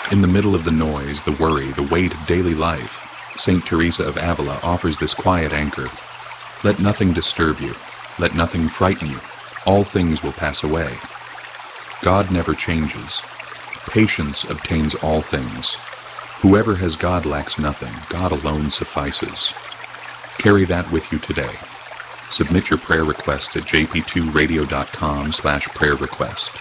In the middle of the noise, the worry, the weight of daily life, St. Teresa of Avila offers this quiet anchor. Let nothing disturb you. Let nothing frighten you. All things will pass away. God never changes. Patience obtains all things. Whoever has God lacks nothing. God alone suffices. Carry that with you today. Submit your prayer request at jp2radio.com/prayer request.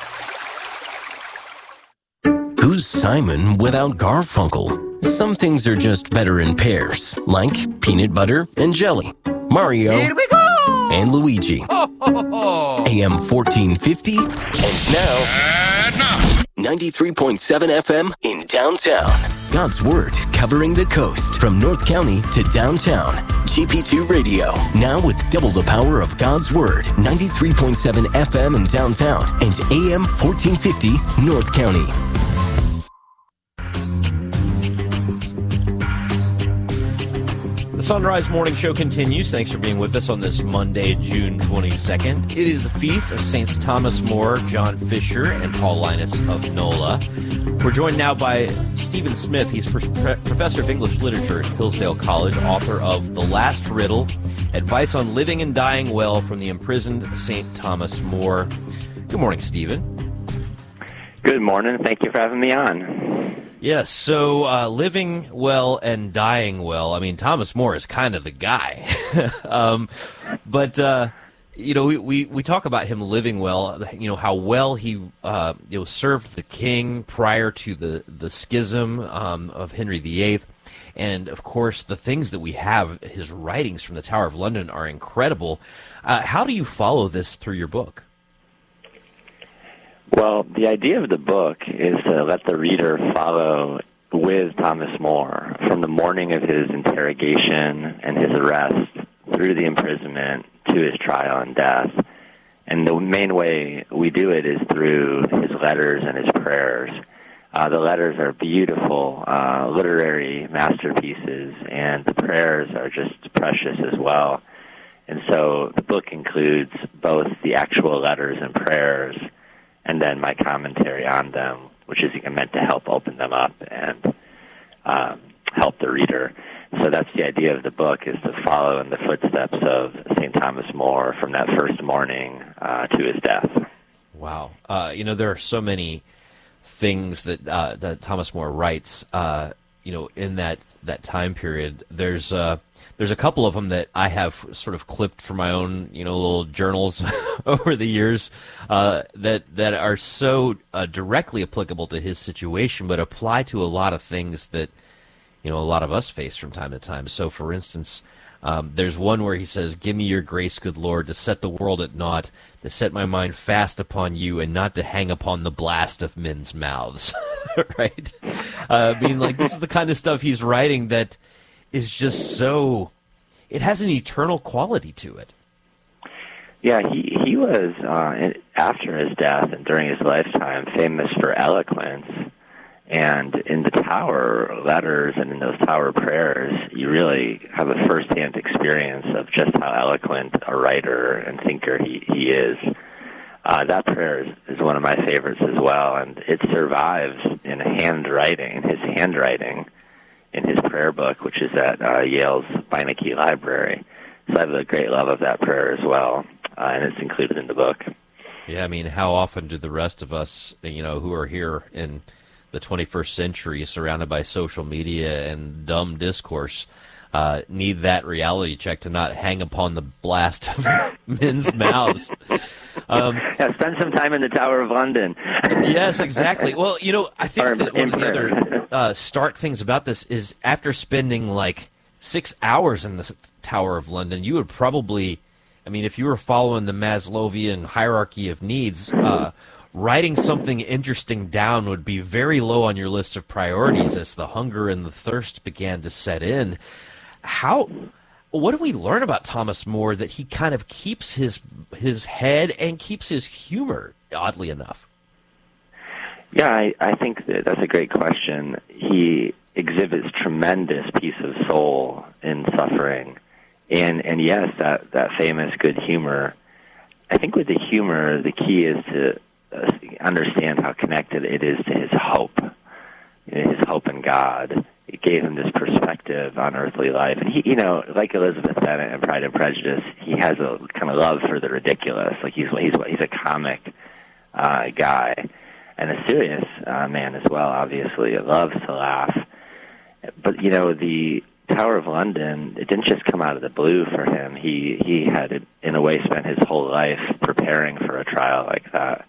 Who's Simon without Garfunkel? Some things are just better in pairs, like peanut butter and jelly, Mario Here we go! and Luigi. AM 1450, and now 93.7 FM in downtown. God's Word covering the coast from North County to downtown. GP2 Radio, now with double the power of God's Word. 93.7 FM in downtown and AM 1450 North County. The Sunrise Morning Show continues. Thanks for being with us on this Monday, June 22nd. It is the feast of Saints Thomas More, John Fisher, and Paul Linus of NOLA. We're joined now by Stephen Smith. He's professor of English literature at Hillsdale College, author of The Last Riddle, Advice on Living and Dying Well from the Imprisoned St. Thomas More. Good morning, Stephen. Good morning. Thank you for having me on. Yes, so living well and dying well. I mean, Thomas More is kind of the guy. But we talk about him living well, how well he served the king prior to the schism of Henry VIII. And, of course, the things that we have, his writings from the Tower of London are incredible. How do you follow this through your book? Well, the idea of the book is to let the reader follow with Thomas More from the morning of his interrogation and his arrest through the imprisonment to his trial and death. And the main way we do it is through his letters and his prayers. The letters are beautiful literary masterpieces, and the prayers are just precious as well. And so the book includes both the actual letters and prayers and then my commentary on them, which is meant to help open them up and help the reader. So that's the idea of the book, is to follow in the footsteps of St. Thomas More from that first morning to his death. Wow. There are so many things that Thomas More writes, in that time period. There's a couple of them that I have sort of clipped from my own, little journals over the years that are so directly applicable to his situation, but apply to a lot of things that, a lot of us face from time to time. So, for instance, there's one where he says, "Give me your grace, good Lord, to set the world at naught, to set my mind fast upon you, and not to hang upon the blast of men's mouths." Right? This is the kind of stuff he's writing that is just so, it has an eternal quality to it. Yeah, he was, after his death and during his lifetime, famous for eloquence. And in the Tower letters and in those Tower prayers, you really have a first-hand experience of just how eloquent a writer and thinker he is. That prayer is one of my favorites as well, and it survives in his handwriting, in his prayer book, which is at Yale's Beinecke Library. So I have a great love of that prayer as well, and it's included in the book. Yeah, I mean, how often do the rest of us, who are here in the 21st century, surrounded by social media and dumb discourse, need that reality check to not hang upon the blast of men's mouths? Spend some time in the Tower of London. Yes, exactly. Well, I think that one of the other stark things about this is after spending like 6 hours in the Tower of London, you would probably, if you were following the Maslowian hierarchy of needs, writing something interesting down would be very low on your list of priorities as the hunger and the thirst began to set in. What do we learn about Thomas More that he kind of keeps his head and keeps his humor, oddly enough? Yeah, I think that's a great question. He exhibits tremendous peace of soul in suffering. And yes, that famous good humor. I think with the humor, the key is to understand how connected it is to his hope. his hope in God. It gave him this perspective on earthly life. And he, like Elizabeth Bennet in Pride and Prejudice, he has a kind of love for the ridiculous. Like he's a comic guy, and a serious man as well. Obviously, he loves to laugh. But the Tower of London, it didn't just come out of the blue for him. He had, in a way, spent his whole life preparing for a trial like that.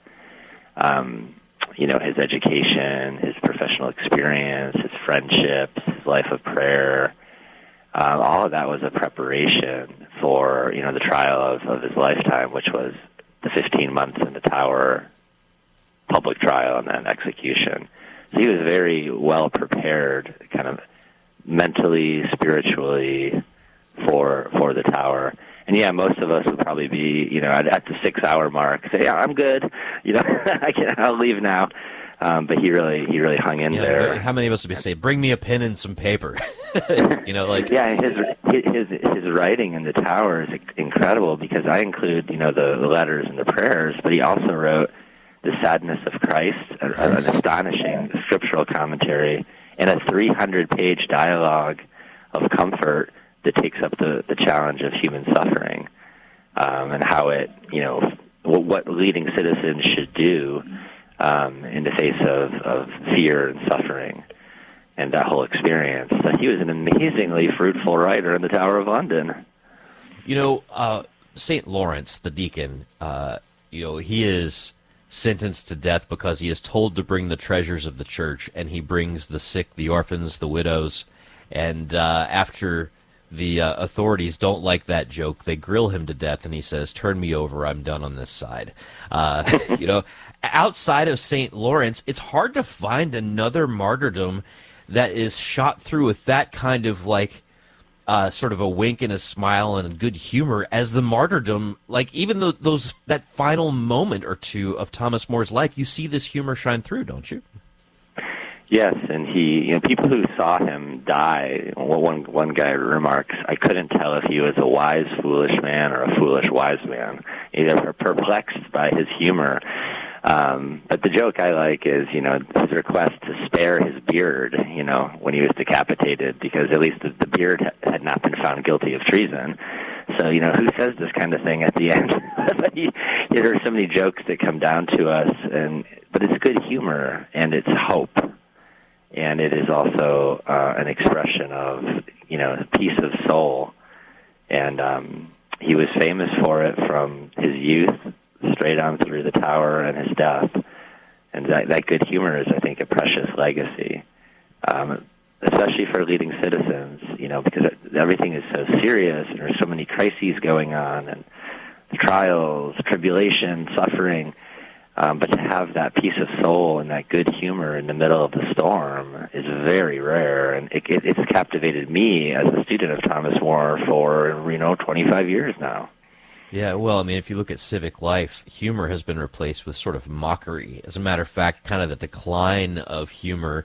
His education, his professional experience, his friendships, his life of prayer, all of that was a preparation for, the trial of his lifetime, which was the 15 months in the Tower, public trial, and then execution. So he was very well prepared, kind of mentally, spiritually, for the Tower. And yeah, most of us would probably be, at the 6-hour mark, say, "Yeah, I'm good. I'll leave now." But he really hung in there. How many of us would say, "Bring me a pen and some paper"? Yeah, his writing in the Tower is incredible because I include, the letters and the prayers, but he also wrote The Sadness of Christ, an astonishing scriptural commentary, and a 300-page dialogue of comfort that takes up the challenge of human suffering, and how it, what leading citizens should do in the face of fear and suffering, and that whole experience. So he was an amazingly fruitful writer in the Tower of London. St. Lawrence, the deacon, he is sentenced to death because he is told to bring the treasures of the church, and he brings the sick, the orphans, the widows, and after the authorities don't like that joke, they grill him to death, and he says, "Turn me over, I'm done on this side." Outside of St. Lawrence, it's hard to find another martyrdom that is shot through with that kind of sort of a wink and a smile and a good humor as the martyrdom. Like even that final moment or two of Thomas More's life, you see this humor shine through, don't you? Yes, and he, people who saw him die, one guy remarks, "I couldn't tell if he was a wise, foolish man or a foolish, wise man." Either perplexed by his humor. But the joke I like is, his request to spare his beard, when he was decapitated, because at least the beard had not been found guilty of treason. So, who says this kind of thing at the end? But there are so many jokes that come down to us, but it's good humor, and it's hope. And it is also an expression of, peace of soul. And he was famous for it from his youth straight on through the Tower and his death. And that good humor is, I think, a precious legacy, especially for leading citizens, because everything is so serious and there's so many crises going on, and trials, tribulation, suffering. But to have that peace of soul and that good humor in the middle of the storm is very rare, and it's captivated me as a student of Thomas More for 25 years now. Yeah, well, I mean, if you look at civic life, humor has been replaced with sort of mockery. As a matter of fact, kind of the decline of humor,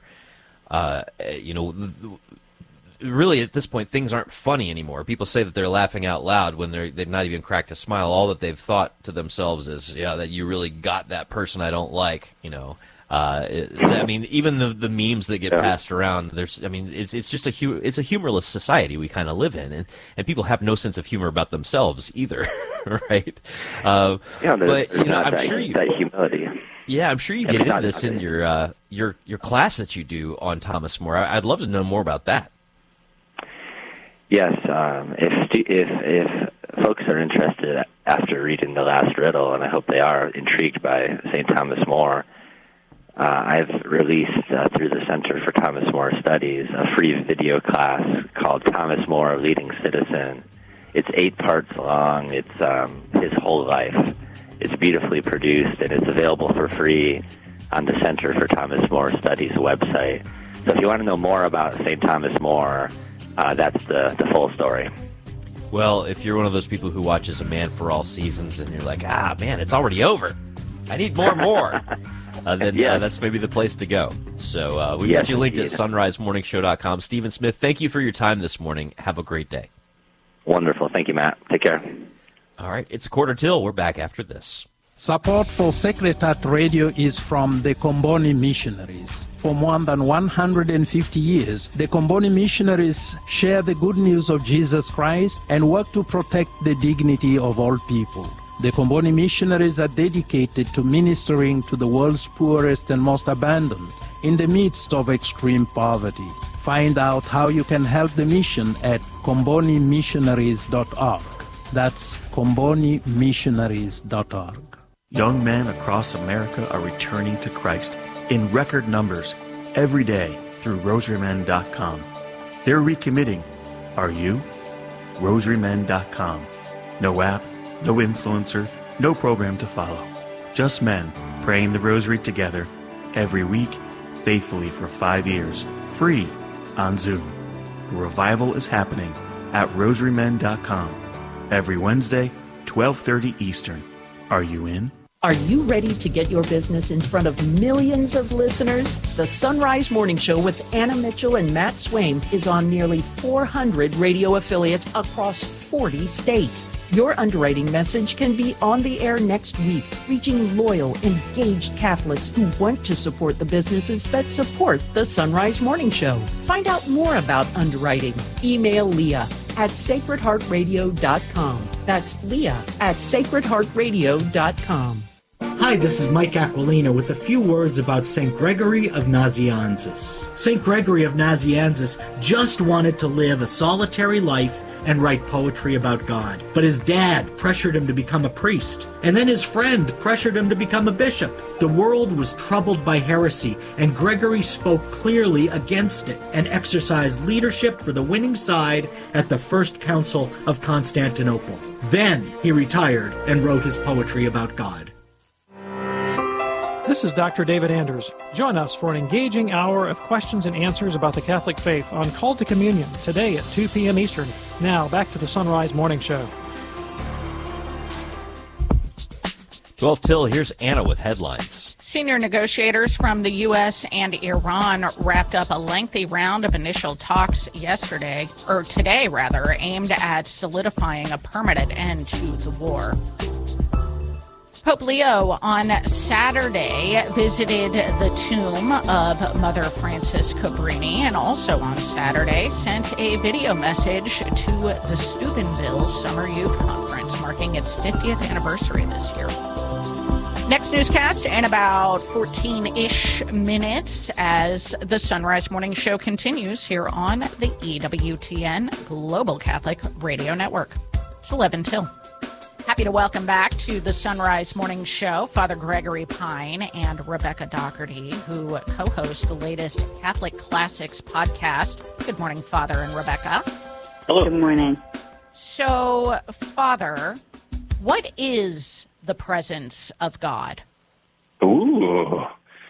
really at this point, things aren't funny anymore. People say that they're laughing out loud when they've not even cracked a smile. All that they've thought to themselves is, yeah, that you really got that person I don't like, I mean, even the memes that get passed around, it's just it's a humorless society we kind of live in, and people have no sense of humor about themselves either, right? But I'm sure that humility. Yeah, I'm sure you get into this in your class that you do on Thomas More. I'd love to know more about that. Yes, if folks are interested after reading The Last Riddle, and I hope they are intrigued by St. Thomas More, I've released through the Center for Thomas More Studies a free video class called Thomas More, Leading Citizen. It's 8 parts long. It's his whole life. It's beautifully produced, and it's available for free on the Center for Thomas More Studies website. So if you want to know more about St. Thomas More, that's the full story. Well, if you're one of those people who watches A Man for All Seasons and you're like, man, it's already over, I need more, then that's maybe the place to go. So we've got you linked at sunrisemorningshow.com. Stephen Smith, thank you for your time this morning. Have a great day. Wonderful. Thank you, Matt. Take care. All right, it's 1:45. We're back after this. Support for Sacred Heart Radio is from the Comboni Missionaries. for more than 150 years, the Comboni missionaries share the good news of Jesus Christ and work to protect the dignity of all people. The Comboni missionaries are dedicated to ministering to the world's poorest and most abandoned in the midst of extreme poverty. Find out how you can help the mission at combonimissionaries.org. That's combonimissionaries.org. Young men across America are returning to Christ in record numbers every day through rosarymen.com. They're recommitting. Are you? rosarymen.com. No app, no influencer, no program to follow. Just men praying the rosary together every week, faithfully for 5 years, free on Zoom. The revival is happening at rosarymen.com every Wednesday, 12:30 Eastern. Are you in? Are you ready to get your business in front of millions of listeners? The Sunrise Morning Show with Anna Mitchell and Matt Swain is on nearly 400 radio affiliates across 40 states. Your underwriting message can be on the air next week, reaching loyal, engaged Catholics who want to support the businesses that support the Sunrise Morning Show. Find out more about underwriting. Email Leah at sacredheartradio.com. That's Leah at sacredheartradio.com. Hi, this is Mike Aquilina with a few words about St. Gregory of Nazianzus. St. Gregory of Nazianzus just wanted to live a solitary life and write poetry about God. But his dad pressured him to become a priest, and then his friend pressured him to become a bishop. The world was troubled by heresy, and Gregory spoke clearly against it and exercised leadership for the winning side at the First Council of Constantinople. Then he retired and wrote his poetry about God. This is Dr. David Anders. Join us for an engaging hour of questions and answers about the Catholic faith on Call to Communion today at 2 p.m. Eastern. Now, back to the Sunrise Morning Show. 12 till, here's Anna with headlines. Senior negotiators from the U.S. and Iran wrapped up a lengthy round of initial talks today, aimed at solidifying a permanent end to the war. Pope Leo on Saturday visited the tomb of Mother Frances Cabrini, and also on Saturday sent a video message to the Steubenville Summer Youth Conference, marking its 50th anniversary this year. Next newscast in about 14-ish minutes as the Sunrise Morning Show continues here on the EWTN Global Catholic Radio Network. It's 11 till. Happy to welcome back to the Sunrise Morning Show Father Gregory Pine and Rebecca Doherty, who co-host the latest Catholic Classics podcast. Good morning, Father and Rebecca. Hello. Good morning. So, Father, what is the presence of God? Ooh.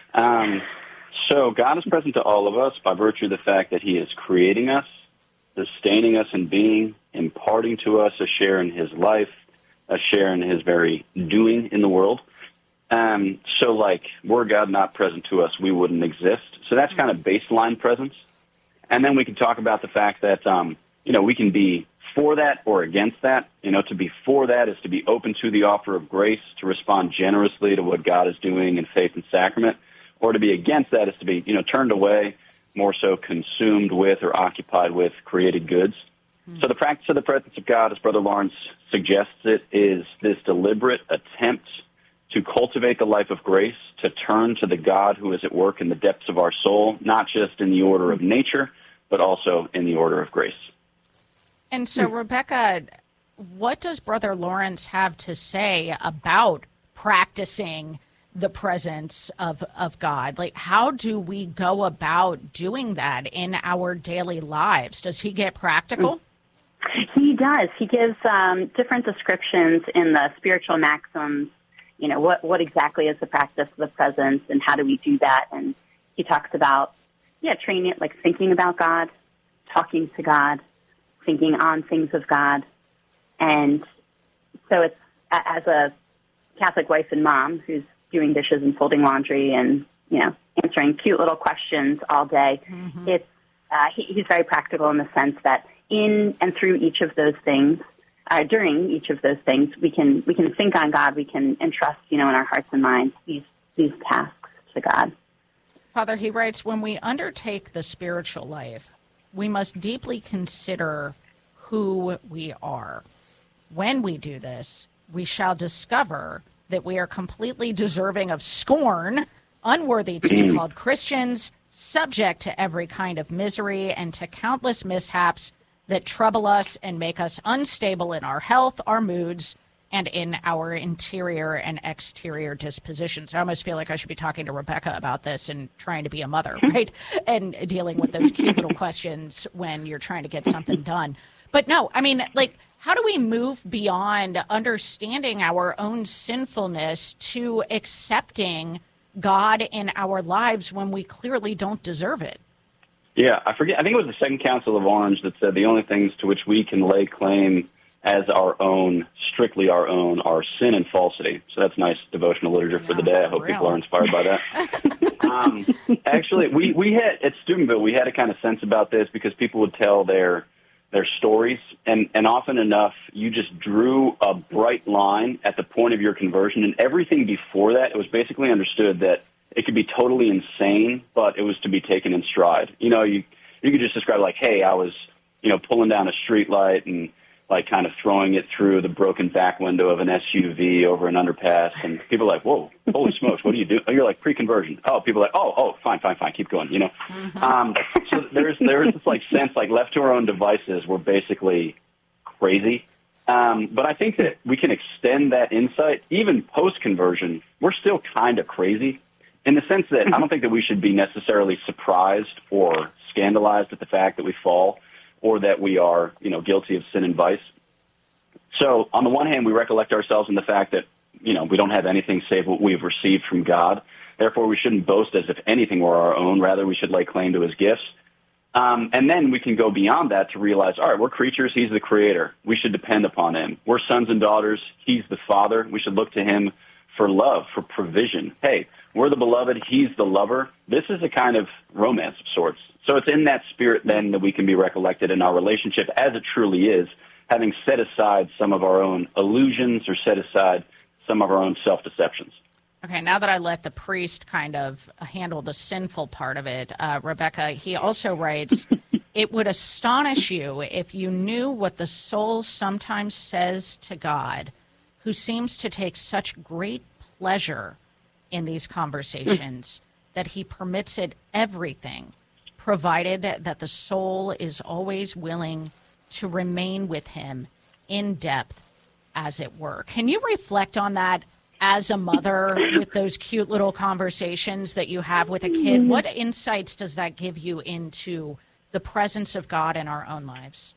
So God is present to all of us by virtue of the fact that he is creating us, sustaining us in being, imparting to us a share in his life, a share in his very doing in the world. So, were God not present to us, we wouldn't exist. So that's kind of baseline presence. And then we can talk about the fact that, we can be for that or against that. To be for that is to be open to the offer of grace, to respond generously to what God is doing in faith and sacrament. Or to be against that is to be, turned away, more so consumed with or occupied with created goods. So the practice of the presence of God, as Brother Lawrence suggests it, is this deliberate attempt to cultivate the life of grace, to turn to the God who is at work in the depths of our soul, not just in the order of nature, but also in the order of grace. And so, Rebecca, what does Brother Lawrence have to say about practicing the presence of God? How do we go about doing that in our daily lives? Does he get practical? He does. He gives different descriptions in the spiritual maxims, what exactly is the practice of the presence and how do we do that? And he talks about, training it, thinking about God, talking to God, thinking on things of God. And so it's, as a Catholic wife and mom who's doing dishes and folding laundry and, answering cute little questions all day, it's he's very practical in the sense that in and through each of those things, during each of those things, we can think on God, we can entrust, in our hearts and minds these tasks to God. Father, he writes, when we undertake the spiritual life, we must deeply consider who we are. When we do this, we shall discover that we are completely deserving of scorn, unworthy to be called Christians, subject to every kind of misery and to countless mishaps that trouble us and make us unstable in our health, our moods, and in our interior and exterior dispositions. I almost feel like I should be talking to Rebecca about this and trying to be a mother, right? And dealing with those cute little questions when you're trying to get something done. But no, I mean, like, how do we move beyond understanding our own sinfulness to accepting God in our lives when we clearly don't deserve it? Yeah, I think it was the Second Council of Orange that said the only things to which we can lay claim as our own, strictly our own, are sin and falsity. So that's nice devotional literature for the day. I hope people are inspired by that. Actually, we had, at Steubenville, we had a kind of sense about this because people would tell their stories, and often enough, you just drew a bright line at the point of your conversion, and everything before that, it was basically understood that it could be totally insane, but it was to be taken in stride. You know, you could just describe like, hey, I was, pulling down a street light and like kind of throwing it through the broken back window of an SUV over an underpass, and people are like, whoa, holy smokes, what do you do? Oh, you're like pre-conversion. Oh, people are like, oh, fine, keep going, So there's this like sense, like left to our own devices, we're basically crazy. But I think that we can extend that insight, even post-conversion, we're still kind of crazy in the sense that I don't think that we should be necessarily surprised or scandalized at the fact that we fall or that we are, guilty of sin and vice. So on the one hand, we recollect ourselves in the fact that, we don't have anything save what we've received from God. Therefore, we shouldn't boast as if anything were our own. Rather, we should lay claim to his gifts. And then we can go beyond that to realize, all right, we're creatures. He's the creator. We should depend upon him. We're sons and daughters. He's the father. We should look to him for love, for provision. Hey, we're the beloved. He's the lover. This is a kind of romance of sorts. So it's in that spirit then that we can be recollected in our relationship as it truly is, having set aside some of our own illusions or set aside some of our own self-deceptions. Okay, now that I let the priest kind of handle the sinful part of it, Rebecca, he also writes, it would astonish you if you knew what the soul sometimes says to God, who seems to take such great pleasure in these conversations that he permits it everything, provided that the soul is always willing to remain with him in depth, as it were. Can you reflect on that as a mother with those cute little conversations that you have with a kid? What insights does that give you into the presence of God in our own lives?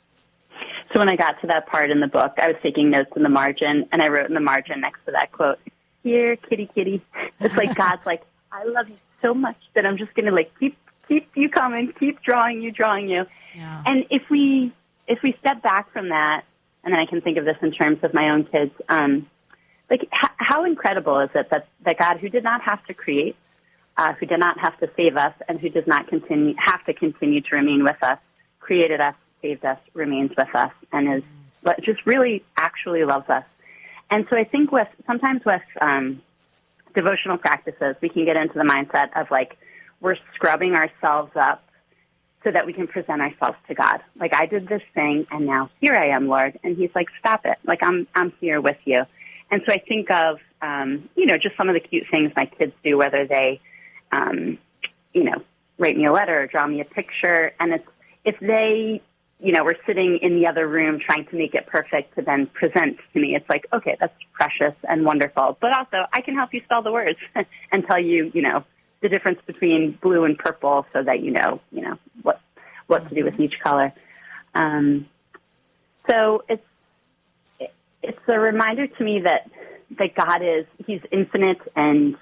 So when I got to that part in the book, I was taking notes in the margin, and I wrote in the margin next to that quote, "Here, kitty, kitty." It's like God's like, I love you so much that I'm just going to like keep you coming, keep drawing you. Yeah. And if we step back from that, and then I can think of this in terms of my own kids, like how incredible is it that God, who did not have to create, who did not have to save us, and who does not have to continue to remain with us, created us, saved us, remains with us, and is just really actually loves us. And so I think sometimes with devotional practices, we can get into the mindset of like we're scrubbing ourselves up so that we can present ourselves to God. Like, I did this thing, and now here I am, Lord. And he's like, stop it. Like, I'm here with you. And so I think of, just some of the cute things my kids do, whether they, write me a letter or draw me a picture. And if they, were sitting in the other room trying to make it perfect to then present to me, it's like, okay, that's precious and wonderful. But also, I can help you spell the words and tell you, the difference between blue and purple so that you know what to do with each color. So it's a reminder to me that God he's infinite and,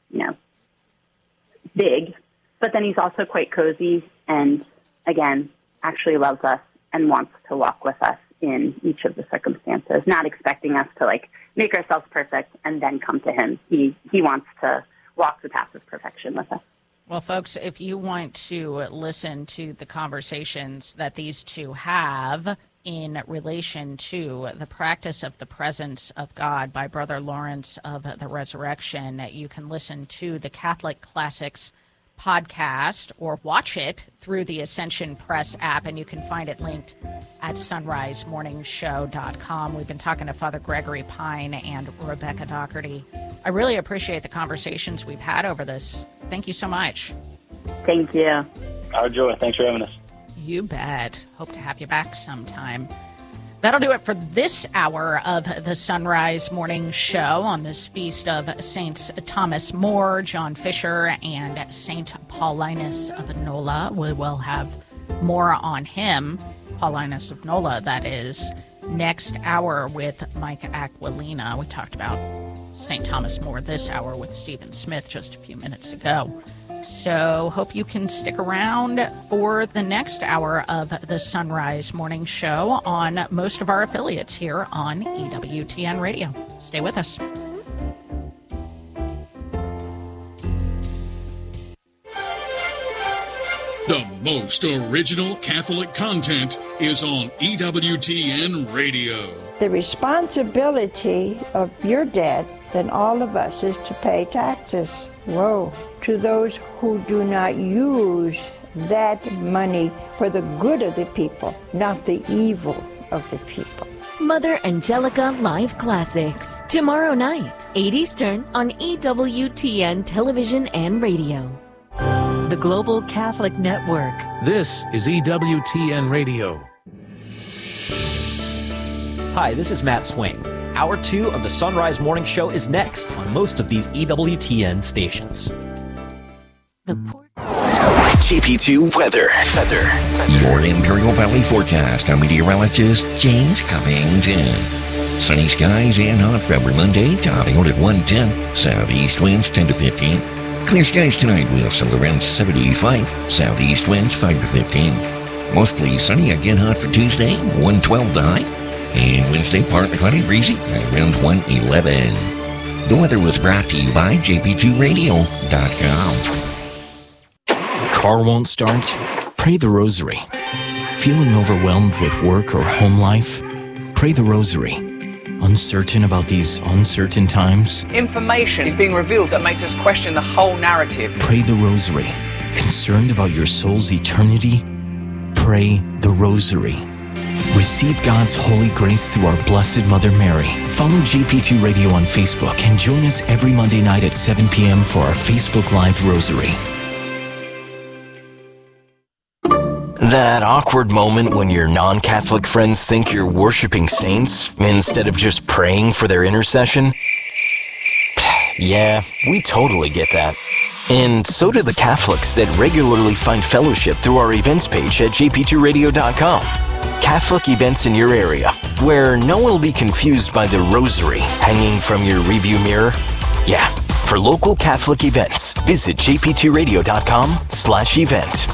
big, but then he's also quite cozy and, again, actually loves us and wants to walk with us in each of the circumstances, not expecting us to, like, make ourselves perfect and then come to him. He wants to walk the path of perfection with us. Well, folks, if you want to listen to the conversations that these two have in relation to the practice of the presence of God by Brother Lawrence of the Resurrection, you can listen to the Catholic Classics podcast or watch it through the Ascension Press app, and you can find it linked at sunrisemorningshow.com. We've been talking to Father Gregory Pine and Rebecca Doherty. I really appreciate the conversations we've had over this. Thank you so much. Thank you. Our joy. Thanks for having us. You bet. Hope to have you back sometime. That'll do it for this hour of the Sunrise Morning Show on this feast of Saints Thomas More, John Fisher, and Saint Paulinus of Nola. We will have more on him, Paulinus of Nola, that is, next hour with Mike Aquilina. We talked about St. Thomas More this hour with Stephen Smith just a few minutes ago. So hope you can stick around for the next hour of the Sunrise Morning Show on most of our affiliates here on EWTN Radio. Stay with us. The most original Catholic content is on EWTN Radio. The responsibility of your debt and all of us is to pay taxes. Whoa. To those who do not use that money for the good of the people, not the evil of the people. Mother Angelica Live Classics. Tomorrow night, 8 Eastern on EWTN Television and Radio. The Global Catholic Network. This is EWTN Radio. Hi, this is Matt Swain. Hour 2 of the Sunrise Morning Show is next on most of these EWTN stations. JP2 weather. Your Imperial Valley forecast. I'm meteorologist James Covington. Sunny skies and hot for every Monday, topping out at 110. Southeast winds 10 to 15. Clear skies tonight with settle around 75. Southeast winds 5 to 15. Mostly sunny, again hot for Tuesday, 112 the high. And Wednesday, partly cloudy, breezy, around 111. The weather was brought to you by jp2radio.com. Car won't start? Pray the Rosary. Feeling overwhelmed with work or home life? Pray the Rosary. Uncertain about these uncertain times? Information is being revealed that makes us question the whole narrative. Pray the Rosary. Concerned about your soul's eternity? Pray the Rosary. Receive God's holy grace through our Blessed Mother Mary. Follow JP2 Radio on Facebook and join us every Monday night at 7 p.m. for our Facebook Live Rosary. That awkward moment when your non-Catholic friends think you're worshiping saints instead of just praying for their intercession? Yeah, we totally get that. And so do the Catholics that regularly find fellowship through our events page at jp2radio.com. Catholic events in your area, where no one will be confused by the rosary hanging from your rearview mirror. Yeah, for local Catholic events, visit jp2radio.com/event.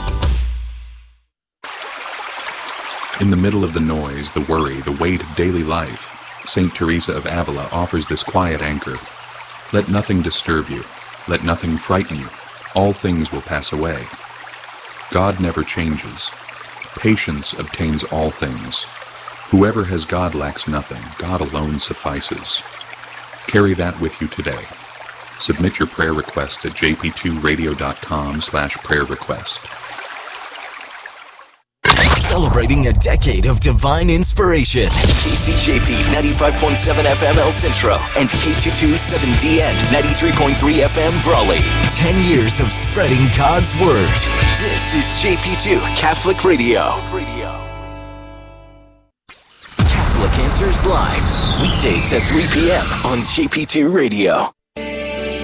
In the middle of the noise, the worry, the weight of daily life, St. Teresa of Avila offers this quiet anchor. Let nothing disturb you. Let nothing frighten you. All things will pass away. God never changes. Patience obtains all things. Whoever has God lacks nothing. God alone suffices. Carry that with you today. Submit your prayer request at jp2radio.com/prayer request. Celebrating a decade of divine inspiration. KCJP 95.7 FM El Centro and K227DN 93.3 FM Brawley. 10 years of spreading God's Word. This is JP2 Catholic Radio. Catholic Answers Live. Weekdays at 3 p.m. on JP2 Radio.